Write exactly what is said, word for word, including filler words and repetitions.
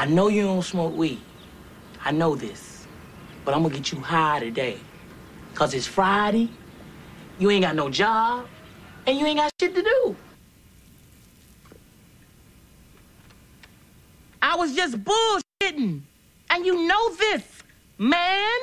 I know you don't smoke weed. I know this. But I'm gonna get you high today. Cause it's Friday, you ain't got no job, and you ain't got shit to do. I was just bullshitting. And you know this, man.